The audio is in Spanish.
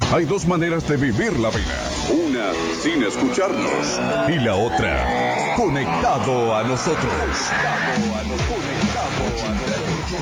Hay dos maneras de vivir la vida. Una sin escucharnos y la otra conectado a nosotros. Conectado a nosotros.